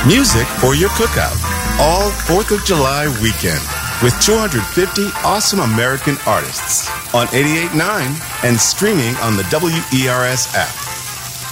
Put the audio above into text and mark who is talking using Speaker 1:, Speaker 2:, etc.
Speaker 1: Music for your cookout. All 4th of July weekend with 250 awesome American artists on 88.9 and streaming on the WERS app.